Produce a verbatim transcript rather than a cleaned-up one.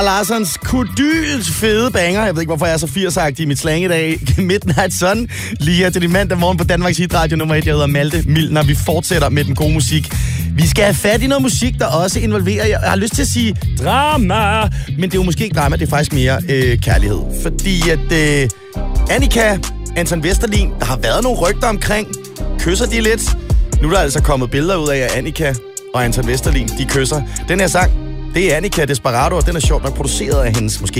Larssons Kodyls fede banger. Jeg ved ikke, hvorfor jeg er så firsagtig i mit slang i dag. Midnight Sun. Lige her til din mandag morgen på Danmarks Hitradio nummer et. Jeg hedder Malte Milner. Vi fortsætter med den gode musik. Vi skal have fat i noget musik, der også involverer, jeg har lyst til at sige drama, men det er jo måske ikke drama, det er faktisk mere øh, kærlighed. Fordi at øh, Annika, Anton Vesterlin, der har været nogle rygter omkring, kysser de lidt. Nu er der altså kommet billeder ud af, at Annika og Anton Vesterlin, de kysser. Den her sang, det er Annika Desperado, og den er sjovt nok produceret af hendes måske